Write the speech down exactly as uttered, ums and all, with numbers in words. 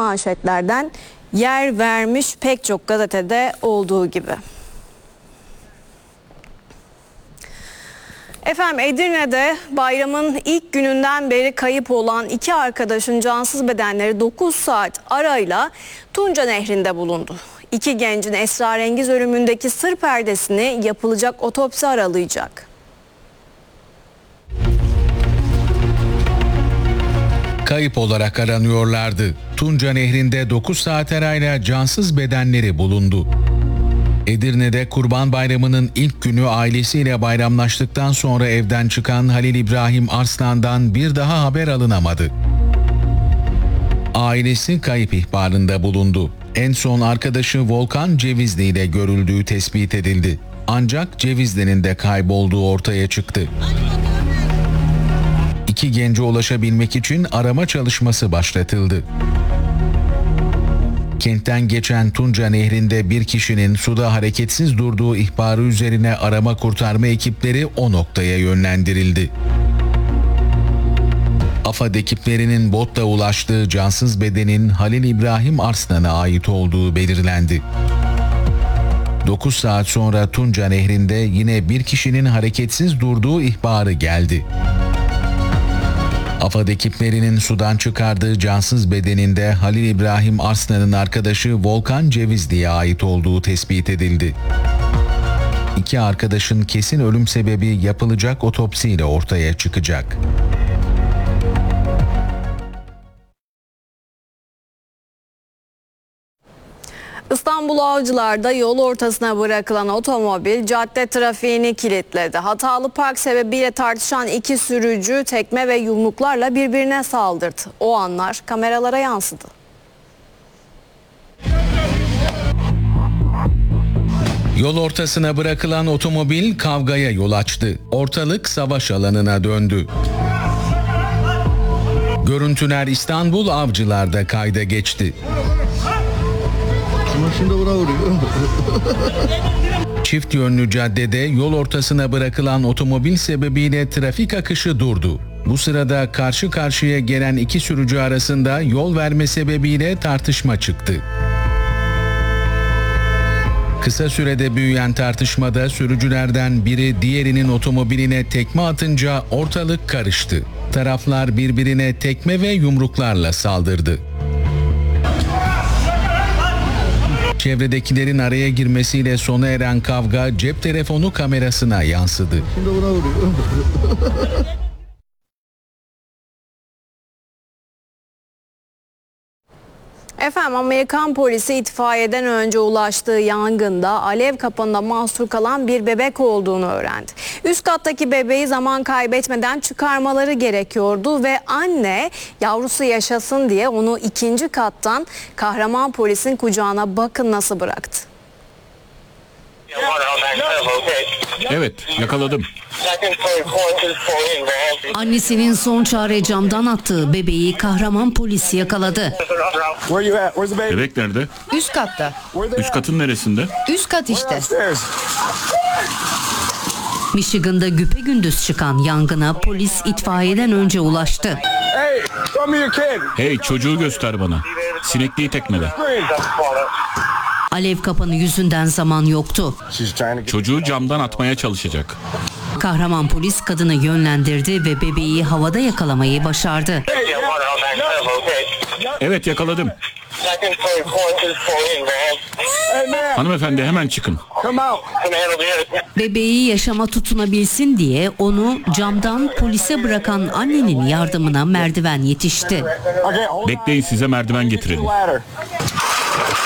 manşetlerden yer vermiş pek çok gazetede olduğu gibi. Efendim, Edirne'de bayramın ilk gününden beri kayıp olan iki arkadaşın cansız bedenleri dokuz saat arayla Tunca Nehri'nde bulundu. İki gencin esrarengiz ölümündeki sır perdesini yapılacak otopsi aralayacak. Kayıp olarak aranıyorlardı. Tunca Nehri'nde dokuz saat arayla cansız bedenleri bulundu. Edirne'de Kurban Bayramı'nın ilk günü ailesiyle bayramlaştıktan sonra evden çıkan Halil İbrahim Arslan'dan bir daha haber alınamadı. Ailesi kayıp ihbarında bulundu. En son arkadaşı Volkan Cevizli ile görüldüğü tespit edildi. Ancak Cevizli'nin de kaybolduğu ortaya çıktı. İki gence ulaşabilmek için arama çalışması başlatıldı. Kentten geçen Tunca Nehri'nde bir kişinin suda hareketsiz durduğu ihbarı üzerine arama kurtarma ekipleri o noktaya yönlendirildi. AFAD ekiplerinin botla ulaştığı cansız bedenin Halil İbrahim Arslan'a ait olduğu belirlendi. dokuz saat sonra Tunca Nehri'nde yine bir kişinin hareketsiz durduğu ihbarı geldi. AFAD ekiplerinin sudan çıkardığı cansız bedeninde Halil İbrahim Arslan'ın arkadaşı Volkan Cevizli'ye ait olduğu tespit edildi. İki arkadaşın kesin ölüm sebebi yapılacak otopsiyle ortaya çıkacak. İstanbul Avcılar'da yol ortasına bırakılan otomobil cadde trafiğini kilitledi. Hatalı park sebebiyle tartışan iki sürücü tekme ve yumruklarla birbirine saldırdı. O anlar kameralara yansıdı. Yol ortasına bırakılan otomobil kavgaya yol açtı. Ortalık savaş alanına döndü. Görüntüler İstanbul Avcılar'da kayda geçti. Şimdi buna vuruyor. Çift yönlü caddede yol ortasına bırakılan otomobil sebebiyle trafik akışı durdu. Bu sırada karşı karşıya gelen iki sürücü arasında yol verme sebebiyle tartışma çıktı. Kısa sürede büyüyen tartışmada sürücülerden biri diğerinin otomobiline tekme atınca ortalık karıştı. Taraflar birbirine tekme ve yumruklarla saldırdı. Çevredekilerin araya girmesiyle sona eren kavga cep telefonu kamerasına yansıdı. Şimdi buna vuruyor. Efendim, Amerikan polisi itfaiyeden önce ulaştığı yangında alev kapanında mahsur kalan bir bebek olduğunu öğrendi. Üst kattaki bebeği zaman kaybetmeden çıkarmaları gerekiyordu ve anne yavrusu yaşasın diye onu ikinci kattan kahraman polisin kucağına bakın nasıl bıraktı. Evet, yakaladım. Annesinin son çare camdan attığı bebeği kahraman polis yakaladı. Bebek nerede? Üst katta. Üst katın neresinde? Üst kat işte. Michigan'da güpegündüz çıkan yangına polis itfaiyeden önce ulaştı. Hey, çocuğu göster bana. Sinekliği tekmele. Alev kapanı yüzünden zaman yoktu. Çocuğu camdan atmaya çalışacak. Kahraman polis kadını yönlendirdi ve bebeği havada yakalamayı başardı. Evet, yakaladım. Hanımefendi, hemen çıkın. Bebeği yaşama tutunabilsin diye onu camdan polise bırakan annenin yardımına merdiven yetişti. Bekleyin, size merdiven getirelim.